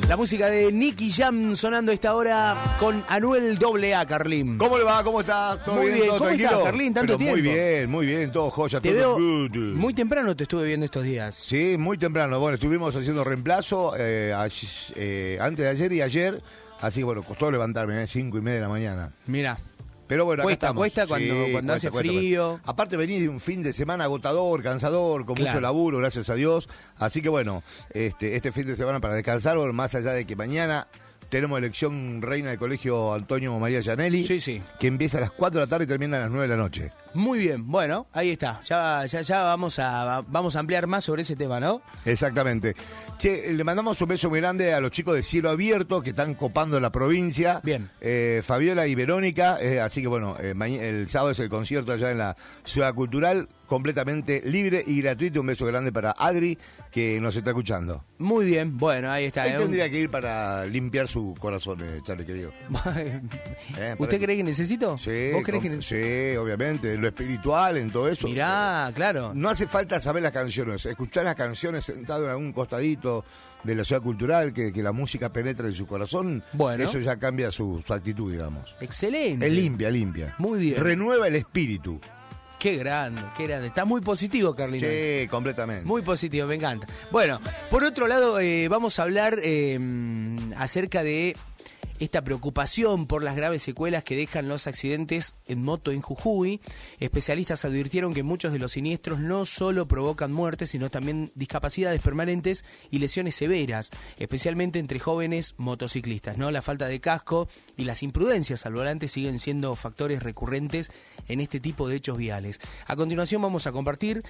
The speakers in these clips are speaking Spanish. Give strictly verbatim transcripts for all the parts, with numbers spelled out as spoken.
La música de Nicky Jam sonando a esta hora con Anuel doble A, Carlín. ¿Cómo le va? ¿Cómo está? ¿Todo muy bien? bien. ¿Todo ¿Cómo tranquilo? estás, Carlín? Tanto Pero tiempo. Muy bien, muy bien, todo joya, Te todo veo good. muy temprano, te estuve viendo estos días. Sí, muy temprano. Bueno, estuvimos haciendo reemplazo eh, a- eh, antes de ayer y ayer, así que bueno, costó levantarme, ¿eh? cinco y media de la mañana. Mira, Pero bueno, acá Cuesta, estamos. cuesta cuando- cuando cuesta, hace cuesta, frío. cuesta. Aparte venís de un fin de semana agotador, cansador, con Claro. mucho laburo, gracias a Dios. Así que bueno, este, este fin de semana para descansar, bueno, más allá de que mañana tenemos elección reina del colegio Antonio María Gianelli, Sí, sí. que empieza a las cuatro de la tarde y termina a las nueve de la noche. muy bien. Bueno, ahí está. Ya, ya, ya vamos a vamos a ampliar más sobre ese tema, ¿no? Exactamente. Che, le mandamos un beso muy grande a los chicos de Cielo Abierto que están copando la provincia. Bien. Eh, Fabiola y Verónica, eh, así que bueno, eh, maña- el sábado es el concierto allá en la Ciudad Cultural, completamente libre y gratuito. Un beso grande para Adri, que nos está escuchando. Muy bien. Bueno, ahí está. Él ¿eh? tendría que ir para limpiar su corazón, eh, Charlie, querido. Eh, ¿Usted para- cree que necesito? Sí, ¿Vos creés com- que sí, obviamente, en lo espiritual, en todo eso. Mirá, claro. No hace falta saber las canciones, escuchar las canciones sentado en algún costadito de la ciudad cultural, que, que la música penetra en su corazón, Bueno. eso ya cambia su, su actitud, digamos. Excelente. Es limpia, limpia. Muy bien. Renueva el espíritu. Qué grande, qué grande. Está muy positivo, Carlino. Sí, completamente. Muy positivo, me encanta. Bueno, por otro lado, eh, vamos a hablar eh, acerca de esta preocupación por las graves secuelas que dejan los accidentes en moto en Jujuy. Especialistas advirtieron que muchos de los siniestros no solo provocan muertes, sino también discapacidades permanentes y lesiones severas, especialmente entre jóvenes motociclistas, ¿no? La falta de casco y las imprudencias al volante siguen siendo factores recurrentes en este tipo de hechos viales. A continuación vamos a compartir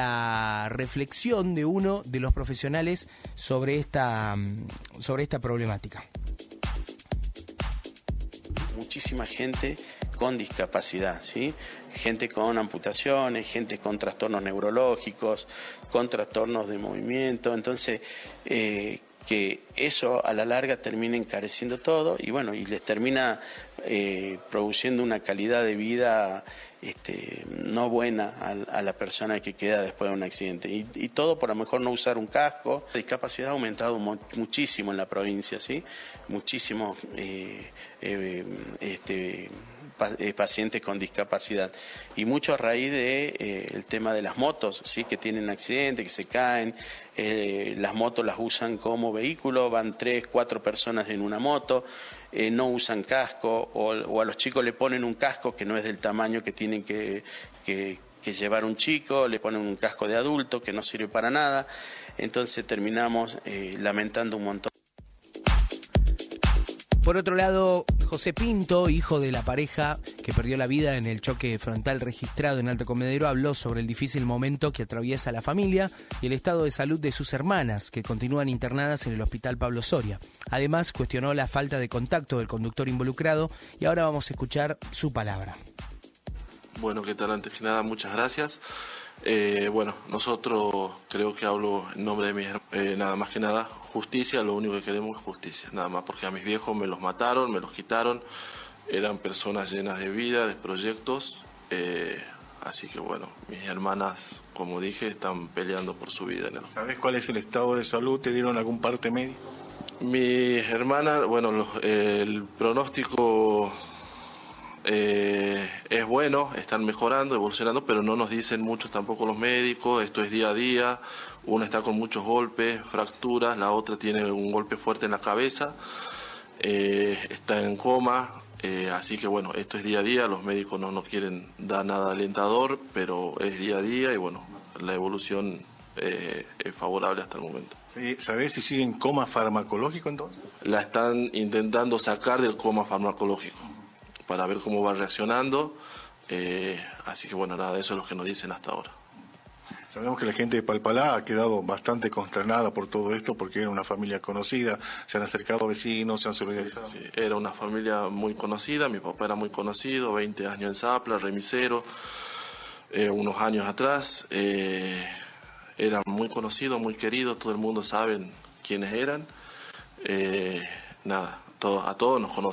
la reflexión de uno de los profesionales sobre esta, sobre esta problemática. Muchísima gente con discapacidad, ¿sí? Gente con amputaciones, gente con trastornos neurológicos, con trastornos de movimiento, entonces eh, que eso a la larga termina encareciendo todo y bueno, y les termina eh, produciendo una calidad de vida este, no buena a, a la persona que queda después de un accidente. Y, y todo por a lo mejor no usar un casco. La discapacidad ha aumentado mu muchísimo en la provincia, ¿sí? Muchísimos eh, eh, este, pa eh, pacientes con discapacidad. Y mucho a raíz de eh, el tema de las motos, ¿sí? Que tienen accidentes, que se caen. Eh, las motos las usan como vehículo, van tres, cuatro personas en una moto. Eh, no usan casco o, o a los chicos le ponen un casco que no es del tamaño que tienen que, que, que llevar un chico, le ponen un casco de adulto que no sirve para nada, entonces terminamos eh, lamentando un montón. Por otro lado, José Pinto, hijo de la pareja que perdió la vida en el choque frontal registrado en Alto Comedero, habló sobre el difícil momento que atraviesa la familia y el estado de salud de sus hermanas, que continúan internadas en el Hospital Pablo Soria. Además, cuestionó la falta de contacto del conductor involucrado y ahora vamos a escuchar su palabra. Bueno, ¿qué tal? Antes que nada, muchas gracias. Eh, bueno, nosotros, creo que hablo en nombre de mis hermanos, eh, nada más que nada, justicia, lo único que queremos es justicia, nada más, porque a mis viejos me los mataron, me los quitaron, eran personas llenas de vida, de proyectos, eh, así que bueno, mis hermanas, como dije, están peleando por su vida, ¿no? ¿Sabes cuál es el estado de salud? ¿Te dieron algún parte médico? Mis hermanas, bueno, los, eh, el pronóstico eh, es bueno, están mejorando, evolucionando, pero no nos dicen mucho tampoco los médicos, esto es día a día, una está con muchos golpes, fracturas, la otra tiene un golpe fuerte en la cabeza, eh, está en coma, eh, así que bueno, esto es día a día, los médicos no nos quieren dar nada alentador, pero es día a día y bueno, la evolución eh, es favorable hasta el momento. Sí, ¿sabés si sigue en coma farmacológico entonces? La están intentando sacar del coma farmacológico para ver cómo va reaccionando, eh, así que bueno, nada, eso es lo que nos dicen hasta ahora. Sabemos que la gente de Palpalá ha quedado bastante consternada por todo esto porque era una familia conocida, se han acercado vecinos, se han solidarizado. Sí, era una familia muy conocida, mi papá era muy conocido, veinte años en Zapla, remisero, eh, unos años atrás, eh, era muy conocido, muy querido, todo el mundo sabe quiénes eran, eh, nada, todo, a todos nos conocen.